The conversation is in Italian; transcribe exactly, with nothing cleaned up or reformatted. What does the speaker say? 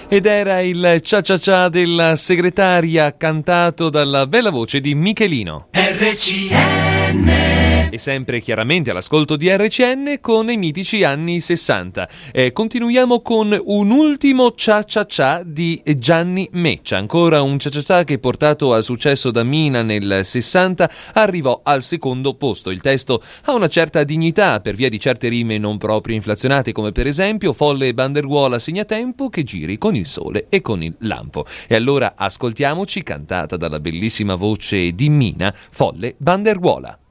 Ed era il Cia Cia Cia della segretaria cantato dalla bella voce di Michelino. R C N. E sempre chiaramente all'ascolto di R C N con i mitici anni sessanta. Eh, continuiamo con un ultimo Cia Cia Cia di Gianni Meccia. Ancora un Cia Cia Cia che, portato al successo da Mina nel sessanta, arrivò al secondo posto. Il testo ha una certa dignità per via di certe rime non proprio inflazionate, come per esempio folle banderuola segnatempo che giri con il sole e con il lampo. E allora ascoltiamoci, cantata dalla bellissima voce di Mina, Folle banderuola.